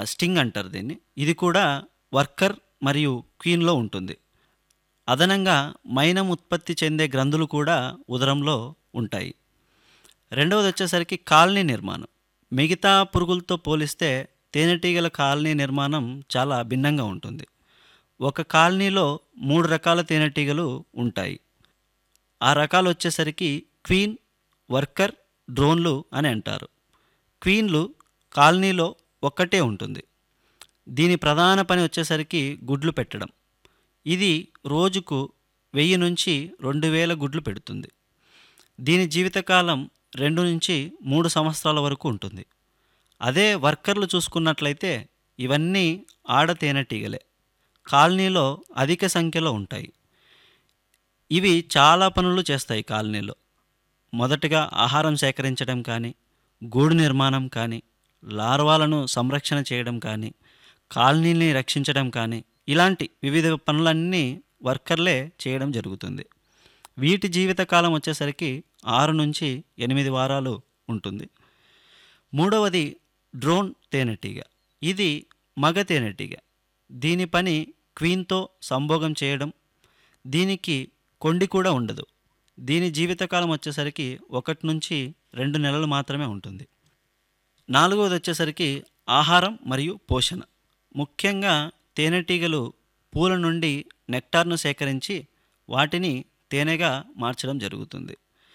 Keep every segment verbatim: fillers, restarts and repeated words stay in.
Sting అంటారు దీన్ని. ఇది కూడా వర్కర్ మరియు క్వీన్‌లో ఉంటుంది. అదనంగా మైనం ఉత్పత్తి చెందే గ్రంథులు కూడా ఉదరంలో ఉంటాయి. రెండవదొచ్చేసరికి కాలనీ నిర్మాణం. మిగతా పురుగులతో పోలిస్తే తేనెటీగల కాలనీ నిర్మాణం చాలా భిన్నంగా ఉంటుంది. ఒక కాలనీలో మూడు రకాల తేనెటీగలు ఉంటాయి. ఆ రకాలొచ్చేసరికి క్వీన్, వర్కర్, డ్రోన్‌లు అని అంటారు. క్వీన్‌లు కాలనీలో ఒక్కటే ఉంటుంది. దీని ప్రధాన పని వచ్చేసరికి గుడ్లు పెట్టడం. ఇది రోజుకు వెయ్యి నుంచి రెండు వేల గుడ్లు పెడుతుంది. దీని జీవితకాలం రెండు నుంచి మూడు సంవత్సరాల వరకు ఉంటుంది. అదే వర్కర్లు చూసుకున్నట్లయితే ఇవన్నీ ఆడ తేనెటీగలే. కాలనీలో అధిక సంఖ్యలో ఉంటాయి. ఇవి చాలా పనులు చేస్తాయి కాలనీలో. మొదటగా ఆహారం సేకరించడం కానీ, గూడు నిర్మాణం కానీ, లార్వాలను సంరక్షణ చేయడం కానీ, కాలనీని రక్షించడం కానీ, ఇలాంటి వివిధ పనులన్నీ వర్కర్లే చేయడం జరుగుతుంది. వీటి జీవితకాలం వచ్చేసరికి ఆరు నుంచి ఎనిమిది వారాలు ఉంటుంది. మూడవది డ్రోన్ తేనెటీగ. ఇది మగ తేనెటీగ. దీని పని క్వీన్‌తో సంభోగం చేయడం. దీనికి కొండి కూడా ఉండదు. దీని జీవితకాలం వచ్చేసరికి ఒకటి నుంచి రెండు నెలలు మాత్రమే ఉంటుంది. నాలుగవదొచ్చేసరికి ఆహారం మరియు పోషణ. ముఖ్యంగా తేనెటీగలు పూల నుండి నెక్టార్‌ను సేకరించి వాటిని తేనెగా మార్చడం జరుగుతుంది.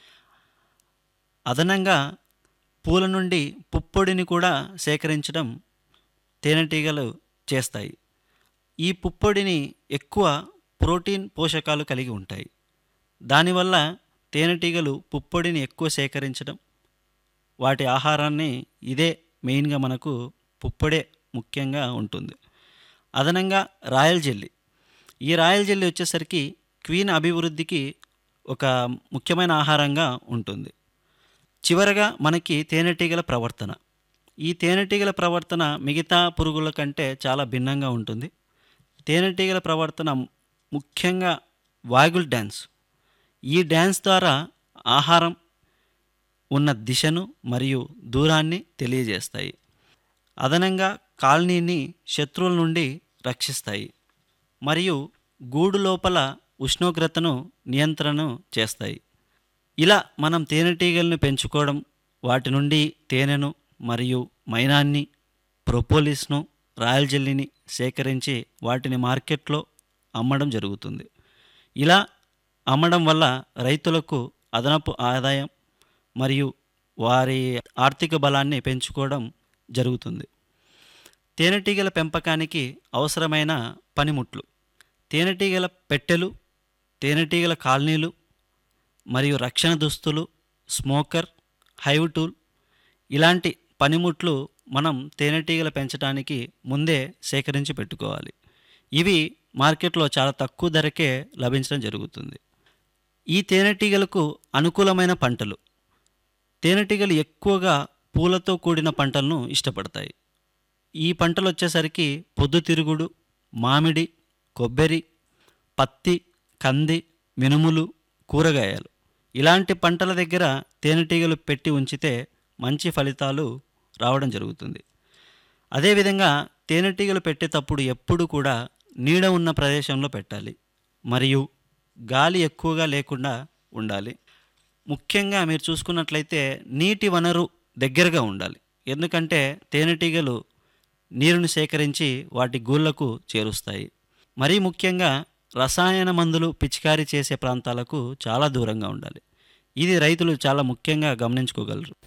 అదనంగా పూల నుండి పుప్పొడిని కూడా సేకరించడం తేనెటీగలు చేస్తాయి. ఈ పుప్పొడిని ఎక్కువ ప్రోటీన్ పోషకాలు కలిగి ఉంటాయి. దానివల్ల తేనెటీగలు పుప్పొడిని ఎక్కువ సేకరించడం, వాటి ఆహారాన్ని ఇదే మెయిన్‌గా మనకు పుప్పొడే ముఖ్యంగా ఉంటుంది. అదనంగా రాయల్ జెల్లీ. ఈ రాయల్ జెల్లీ వచ్చేసరికి క్వీన్ అభివృద్ధికి ఒక ముఖ్యమైన ఆహారంగా ఉంటుంది. చివరగా మనకి తేనెటీగల ప్రవర్తన. ఈ తేనెటీగల ప్రవర్తన మిగతా పురుగుల కంటే చాలా భిన్నంగా ఉంటుంది. తేనెటీగల ప్రవర్తన ముఖ్యంగా వాగుల్ డాన్స్. ఈ డాన్స్ ద్వారా ఆహారం ఉన్న దిశను మరియు దూరాన్ని తెలియజేస్తాయి. అదనంగా కాలనీని శత్రువుల నుండి రక్షిస్తాయి మరియు గూడు లోపల ఉష్ణోగ్రతను నియంత్రణ చేస్తాయి. ఇలా మనం తేనెటీగలను పెంచుకోవడం, వాటి నుండి తేనెను మరియు మైనాన్ని, ప్రొపోలిస్‌ను, రాయల్ జెల్లీని సేకరించి వాటిని మార్కెట్‌లో అమ్మడం జరుగుతుంది. ఇలా అమ్మడం వల్ల రైతులకు అదనపు ఆదాయం మరియు వారి ఆర్థిక బలాన్ని పెంచుకోవడం జరుగుతుంది. తేనెటీగల పెంపకానికి అవసరమైన పనిముట్లు. తేనెటీగల పెట్టెలు, తేనెటీగల కాలనీలు మరియు రక్షణ దుస్తులు, స్మోకర్, హైవ్ టూల్ ఇలాంటి పనిముట్లు మనం తేనెటీగలు పెంచడానికి ముందే సేకరించి పెట్టుకోవాలి. ఇవి మార్కెట్లో చాలా తక్కువ ధరకే లభించడం జరుగుతుంది. ఈ తేనెటీగలకు అనుకూలమైన పంటలు. తేనెటీగలు ఎక్కువగా పూలతో కూడిన పంటలను ఇష్టపడతాయి. ఈ పంటలు వచ్చేసరికి పొద్దుతిరుగుడు, మామిడి, కొబ్బరి, పత్తి, కంది, మినుములు, కూరగాయలు. ఇలాంటి పంటల దగ్గర తేనెటీగలు పెట్టి ఉంచితే మంచి ఫలితాలు రావడం జరుగుతుంది. అదేవిధంగా తేనెటీగలు పెట్టేటప్పుడు ఎప్పుడు కూడా నీడ ఉన్న ప్రదేశంలో పెట్టాలి మరియు గాలి ఎక్కువగా లేకుండా ఉండాలి. ముఖ్యంగా మీరు చూసుకున్నట్లయితే నీటి వనరు దగ్గరగా ఉండాలి. ఎందుకంటే తేనెటీగలు నీరుని సేకరించి వాటి గూళ్ళకు చేరుస్తాయి. మరీ ముఖ్యంగా రసాయన మందులు పిచికారీ చేసే ప్రాంతాలకు చాలా దూరంగా ఉండాలి. ఇది రైతులు చాలా ముఖ్యంగా గమనించుకోగలరు.